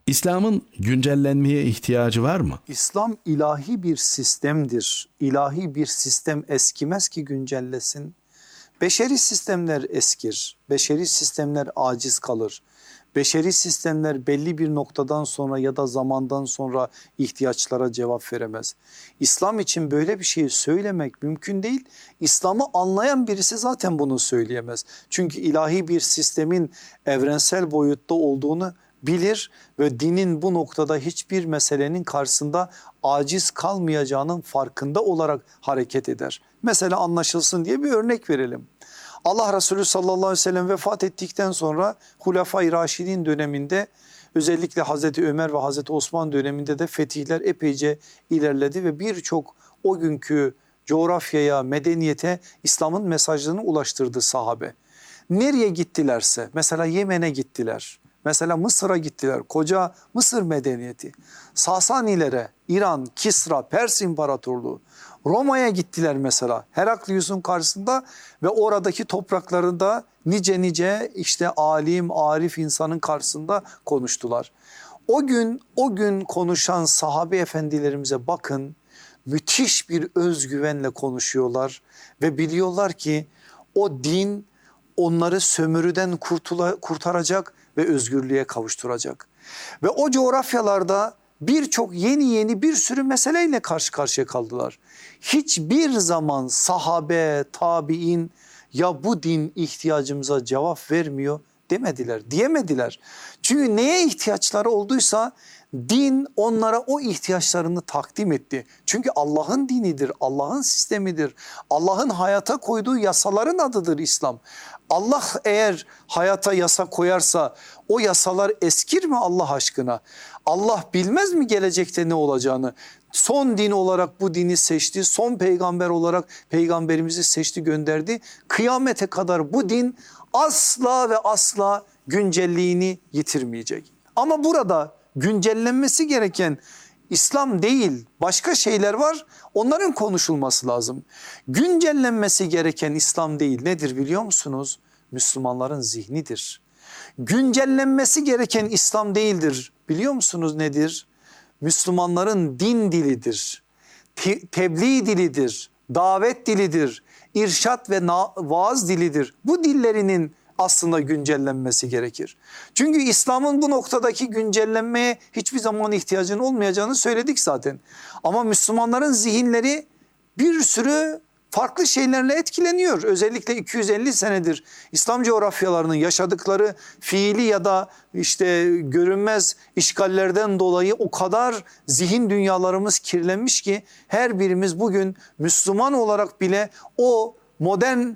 İslam'ın güncellenmeye ihtiyacı var mı? İslam ilahi bir sistemdir. İlahi bir sistem eskimez ki güncellesin. Beşeri sistemler eskir. Beşeri sistemler aciz kalır. Beşeri sistemler belli bir noktadan sonra ya da zamandan sonra ihtiyaçlara cevap veremez. İslam için böyle bir şeyi söylemek mümkün değil. İslam'ı anlayan birisi zaten bunu söyleyemez. Çünkü ilahi bir sistemin evrensel boyutta olduğunu bilir ve dinin bu noktada hiçbir meselenin karşısında aciz kalmayacağının farkında olarak hareket eder. Mesela anlaşılsın diye bir örnek verelim. Allah Resulü sallallahu aleyhi ve sellem vefat ettikten sonra Hulefai Raşidin döneminde, özellikle Hazreti Ömer ve Hazreti Osman döneminde de fetihler epeyce ilerledi ve birçok o günkü coğrafyaya, medeniyete İslam'ın mesajlarını ulaştırdı sahabe. Nereye gittilerse, mesela Yemen'e gittiler, mesela Mısır'a gittiler, koca Mısır medeniyeti, Sasanilere, İran, Kisra, Pers İmparatorluğu, Roma'ya gittiler mesela Heraklius'un karşısında ve oradaki topraklarında nice işte alim, arif insanın karşısında konuştular. O gün konuşan sahabe efendilerimize bakın, müthiş bir özgüvenle konuşuyorlar ve biliyorlar ki o din onları sömürüden kurtaracak ve özgürlüğe kavuşturacak. Ve o coğrafyalarda birçok yeni bir sürü meseleyle karşı karşıya kaldılar. Hiçbir zaman sahabe, tabiin ya bu din ihtiyacımıza cevap vermiyor diyemediler. Çünkü neye ihtiyaçları olduysa din onlara o ihtiyaçlarını takdim etti. Çünkü Allah'ın dinidir, Allah'ın sistemidir. Allah'ın hayata koyduğu yasaların adıdır İslam. Allah eğer hayata yasa koyarsa o yasalar eskir mi Allah aşkına? Allah bilmez mi gelecekte ne olacağını? Son din olarak bu dini seçti. Son peygamber olarak peygamberimizi seçti, gönderdi. Kıyamete kadar bu din asla ve asla güncelliğini yitirmeyecek. Ama burada güncellenmesi gereken İslam değil, başka şeyler var, onların konuşulması lazım. Güncellenmesi gereken İslam değil, nedir biliyor musunuz? Müslümanların zihnidir. Güncellenmesi gereken İslam değildir, biliyor musunuz nedir? Müslümanların din dilidir, tebliğ dilidir, davet dilidir, irşat ve vaaz dilidir. Bu dillerinin aslında güncellenmesi gerekir. Çünkü İslam'ın bu noktadaki güncellenmeye hiçbir zaman ihtiyacının olmayacağını söyledik zaten. Ama Müslümanların zihinleri bir sürü farklı şeylerle etkileniyor. Özellikle 250 senedir İslam coğrafyalarının yaşadıkları fiili ya da işte görünmez işgallerden dolayı o kadar zihin dünyalarımız kirlenmiş ki her birimiz bugün Müslüman olarak bile o modern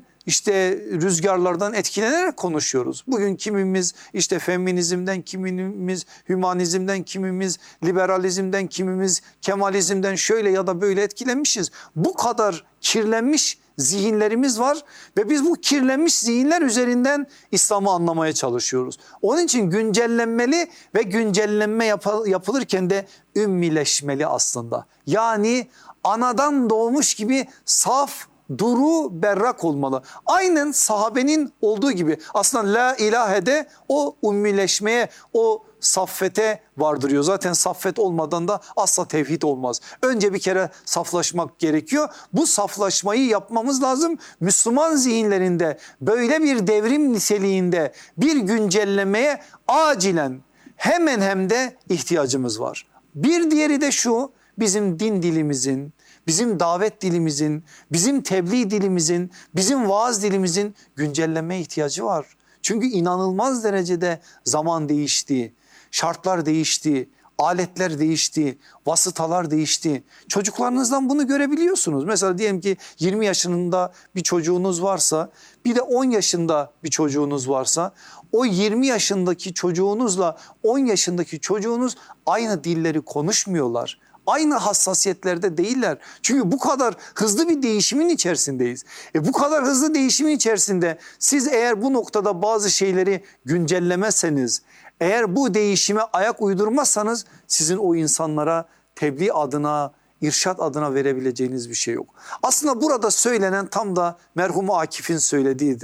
rüzgarlardan etkilenerek konuşuyoruz. Bugün kimimiz işte feminizmden, kimimiz hümanizmden, kimimiz liberalizmden, kimimiz kemalizmden şöyle ya da böyle etkilenmişiz. Bu kadar kirlenmiş zihinlerimiz var ve biz bu kirlenmiş zihinler üzerinden İslam'ı anlamaya çalışıyoruz. Onun için güncellenmeli ve güncellenme yapılırken de ümmileşmeli aslında. Yani anadan doğmuş gibi saf, duru, berrak olmalı. Aynen sahabenin olduğu gibi aslında la ilahe'de o ummileşmeye, o saffete vardırıyor. Zaten saffet olmadan da asla tevhid olmaz. Önce bir kere saflaşmak gerekiyor. Bu saflaşmayı yapmamız lazım. Müslüman zihinlerinde böyle bir devrim niteliğinde bir güncellemeye acilen hemen hem de ihtiyacımız var. Bir diğeri de şu: bizim din dilimizin, bizim davet dilimizin, bizim tebliğ dilimizin, bizim vaaz dilimizin güncellenmeye ihtiyacı var. Çünkü inanılmaz derecede zaman değişti, şartlar değişti, aletler değişti, vasıtalar değişti. Çocuklarınızdan bunu görebiliyorsunuz. Mesela diyelim ki 20 yaşında bir çocuğunuz varsa, bir de 10 yaşında bir çocuğunuz varsa, o 20 yaşındaki çocuğunuzla 10 yaşındaki çocuğunuz aynı dilleri konuşmuyorlar. Aynı hassasiyetlerde değiller. Çünkü bu kadar hızlı bir değişimin içerisindeyiz. Bu kadar hızlı değişimin içerisinde siz eğer bu noktada bazı şeyleri güncellemezseniz, eğer bu değişime ayak uydurmazsanız sizin o insanlara tebliğ adına, irşat adına verebileceğiniz bir şey yok. Aslında burada söylenen tam da merhum Akif'in söylediğidir.